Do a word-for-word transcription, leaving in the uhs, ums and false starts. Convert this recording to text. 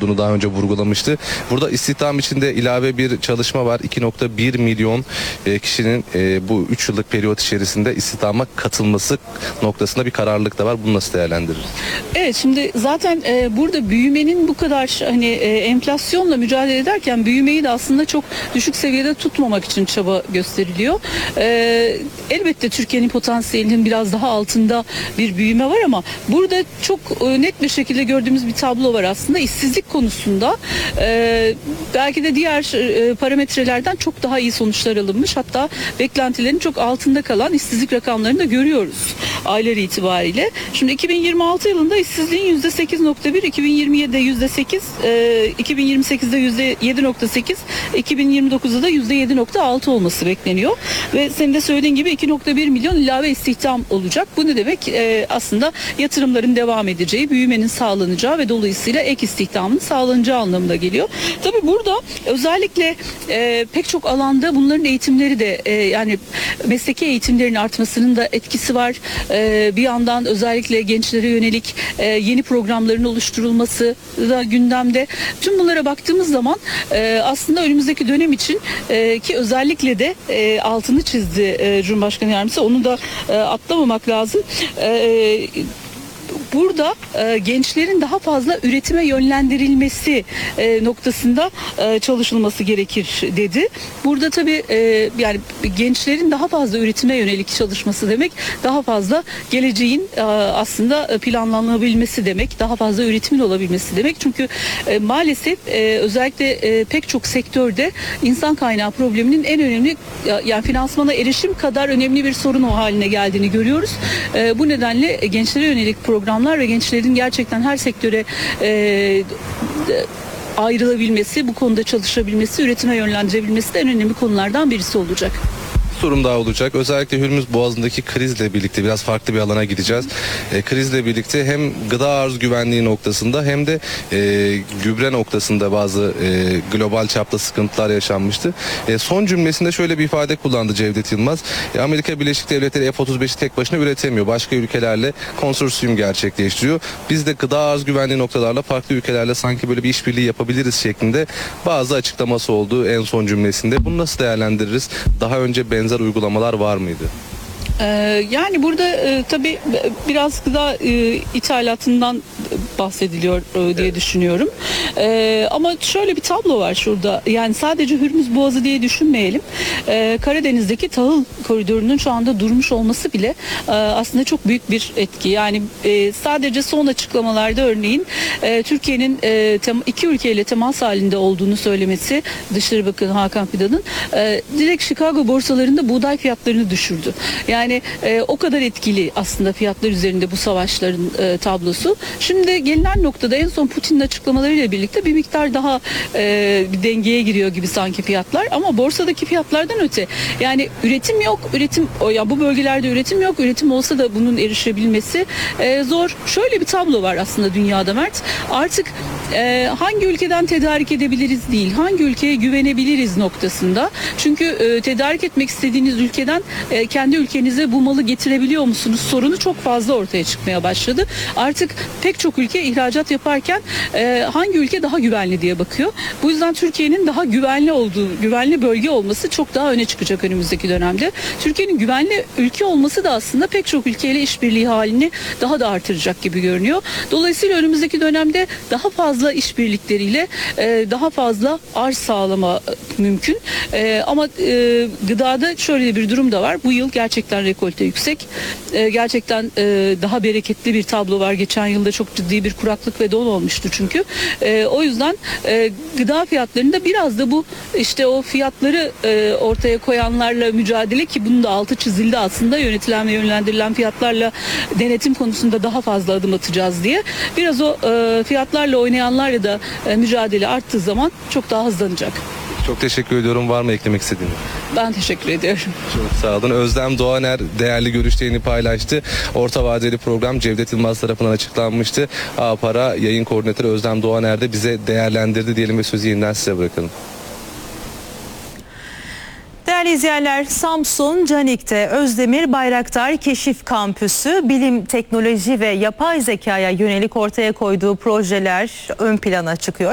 olduğunu daha önce vurgulamıştı. Burada istihdam içinde ilave bir çalışma var. iki nokta bir milyon e, kişinin e, bu üç yıllık periyot içerisinde istihdama katılması noktasında bir kararlılık da var. Bunu nasıl değerlendiririz? Evet, şimdi zaten e, burada büyümenin bu kadar hani e, enflasyonla mücadele ederken büyümeyi de aslında çok düşük seviyede tutmamak için çaba gösteriliyor. E, elbette Türkiye'nin potansiyelinin biraz daha altında bir büyüme var ama burada çok e, net bir şekilde gördüğümüz bir tablo var aslında. İşsizlik konusunda e, belki de diğer e, parametrelerden çok daha iyi sonuçlar alınmış. Hatta beklentilerin çok altında kalan işsizlik rakamlarını da görüyoruz aylar itibariyle. Şimdi iki bin yirmi altı yılında işsizliğin yüzde sekiz nokta bir, iki bin yirmi yedide yüzde sekiz, iki bin yirmi sekizde yüzde yedi nokta sekiz, iki bin yirmi dokuzda da yüzde yedi nokta altı olması bekleniyor. Ve senin de söylediğin gibi iki nokta bir milyon ilave istihdam olacak. Bu ne demek? Ee, aslında yatırımların devam edeceği, büyümenin sağlanacağı ve dolayısıyla ek istihdamın sağlanacağı anlamına geliyor. Tabii burada özellikle e, pek çok alanda bunların eğitimleri de e, yani mesleki eğitimlerin artmasının da etkisi var. E, bir yandan özellikle gençlere yönelik e, yeni programların oluşturulması da gündemde. Tüm bunlara baktığımız zaman e, aslında önümüzdeki dönem için e, ki özellikle de e, altını çizdi e, Cumhurbaşkanı Yardımcısı, onu da e, atlamamak lazım. E, Burada e, gençlerin daha fazla üretime yönlendirilmesi e, noktasında e, çalışılması gerekir dedi. Burada tabii e, yani gençlerin daha fazla üretime yönelik çalışması demek, daha fazla geleceğin e, aslında planlanabilmesi demek, daha fazla üretimin olabilmesi demek. Çünkü e, maalesef e, özellikle e, pek çok sektörde insan kaynağı probleminin en önemli, yani finansmana erişim kadar önemli bir sorun o haline geldiğini görüyoruz. E, bu nedenle e, gençlere yönelik programlar ve gençlerin gerçekten her sektöre e, ayrılabilmesi, bu konuda çalışabilmesi, üretime yönlendirebilmesi de en önemli konulardan birisi olacak. Sorum daha olacak. Özellikle Hürmüz Boğazı'ndaki krizle birlikte biraz farklı bir alana gideceğiz. E, krizle birlikte hem gıda arz güvenliği noktasında hem de e, gübre noktasında bazı e, global çapta sıkıntılar yaşanmıştı. E, son cümlesinde şöyle bir ifade kullandı Cevdet Yılmaz. E, Amerika Birleşik Devletleri F otuz beşi tek başına üretemiyor. Başka ülkelerle konsorsiyum gerçekleştiriyor. Biz de gıda arz güvenliği noktalarla farklı ülkelerle sanki böyle bir işbirliği yapabiliriz şeklinde bazı açıklaması oldu en son cümlesinde. Bunu nasıl değerlendiririz? Daha önce benzer uygulamalar var mıydı? Yani burada e, tabii biraz gıda e, ithalatından bahsediliyor e, diye evet. düşünüyorum. E, ama şöyle bir tablo var şurada. Yani sadece Hürmüz Boğazı diye düşünmeyelim. E, Karadeniz'deki tahıl koridorunun şu anda durmuş olması bile e, aslında çok büyük bir etki. Yani e, sadece son açıklamalarda örneğin e, Türkiye'nin e, tem, iki ülkeyle temas halinde olduğunu söylemesi Dışişleri Bakanı Hakan Fidan'ın e, direkt Chicago borsalarında buğday fiyatlarını düşürdü. Yani Yani e, o kadar etkili aslında fiyatlar üzerinde bu savaşların e, tablosu. Şimdi gelinen noktada en son Putin'in açıklamalarıyla birlikte bir miktar daha e, bir dengeye giriyor gibi sanki fiyatlar. Ama borsadaki fiyatlardan öte yani üretim yok, üretim o ya bu bölgelerde üretim yok. Üretim olsa da bunun erişebilmesi e, zor. Şöyle bir tablo var aslında dünyada Mert. Artık e, hangi ülkeden tedarik edebiliriz değil, hangi ülkeye güvenebiliriz noktasında. Çünkü e, tedarik etmek istediğiniz ülkeden e, kendi ülkenize bu malı getirebiliyor musunuz sorunu çok fazla ortaya çıkmaya başladı. Artık pek çok ülke ihracat yaparken e, hangi ülke daha güvenli diye bakıyor. Bu yüzden Türkiye'nin daha güvenli olduğu, güvenli bölge olması çok daha öne çıkacak önümüzdeki dönemde. Türkiye'nin güvenli ülke olması da aslında pek çok ülkeyle işbirliği halini daha da artıracak gibi görünüyor. Dolayısıyla önümüzdeki dönemde daha fazla işbirlikleriyle e, daha fazla arz sağlama mümkün. E, ama e, gıdada şöyle bir durum da var. Bu yıl gerçekten rekolte yüksek. Ee, gerçekten e, daha bereketli bir tablo var. Geçen yılda çok ciddi bir kuraklık ve don olmuştu çünkü. E, o yüzden e, gıda fiyatlarında biraz da bu işte o fiyatları e, ortaya koyanlarla mücadele, ki bunun da altı çizildi aslında, yönetilen ve yönlendirilen fiyatlarla denetim konusunda daha fazla adım atacağız diye. Biraz o e, fiyatlarla oynayanlarla da e, mücadele arttığı zaman çok daha hızlanacak. Çok teşekkür ediyorum. Var mı eklemek istediğiniz? Ben teşekkür ediyorum. Çok sağ olun. Özlem Doğaner değerli görüşlerini paylaştı. Orta vadeli program Cevdet Yılmaz tarafından açıklanmıştı. A-Para yayın koordinatörü Özlem Doğaner de bize değerlendirdi diyelim ve sözü yeniden size bırakalım. Değerli izleyenler, Samsun Canik'te Özdemir Bayraktar Keşif Kampüsü bilim, teknoloji ve yapay zekaya yönelik ortaya koyduğu projeler ön plana çıkıyor.